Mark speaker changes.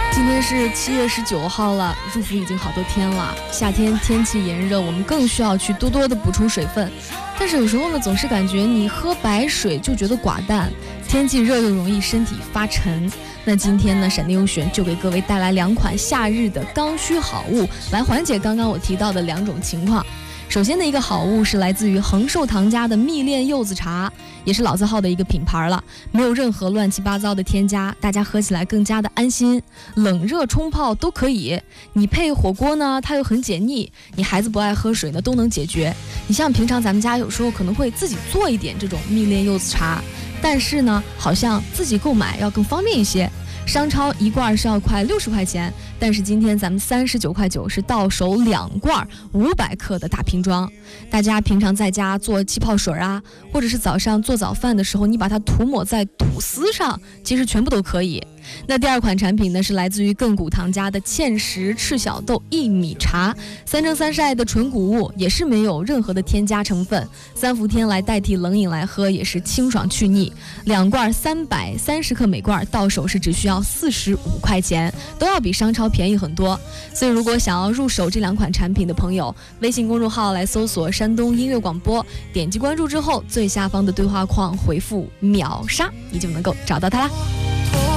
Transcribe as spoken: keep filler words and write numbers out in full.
Speaker 1: 今天是七月十九号了，入伏已经好多天了。夏天天气炎热，我们更需要去多多的补充水分。但是有时候呢，总是感觉你喝白水就觉得寡淡，天气热又容易身体发沉。那今天呢，闪电优选就给各位带来两款夏日的刚需好物，来缓解刚刚我提到的两种情况。首先的一个好物是来自于恒寿堂家的蜜炼柚子茶，也是老字号的一个品牌了，没有任何乱七八糟的添加，大家喝起来更加的安心，冷热冲泡都可以。你配火锅呢，它又很解腻，你孩子不爱喝水呢都能解决。你像平常咱们家有时候可能会自己做一点这种蜜炼柚子茶，但是呢，好像自己购买要更方便一些。商超一罐是要快六十块钱，但是今天咱们三十九块九是到手两罐五百克的大瓶装。大家平常在家做气泡水啊，或者是早上做早饭的时候，你把它涂抹在吐司上，其实全部都可以。那第二款产品呢，是来自于亘古堂家的芡实赤小豆薏米茶，三蒸三晒的纯谷物，也是没有任何的添加成分，三伏天来代替冷饮来喝也是清爽去腻。两罐三百三十克每罐，到手是只需要四十五块钱，都要比商超便宜很多。所以如果想要入手这两款产品的朋友，微信公众号来搜索山东音乐广播，点击关注之后，最下方的对话框回复秒杀，你就能够找到它啦。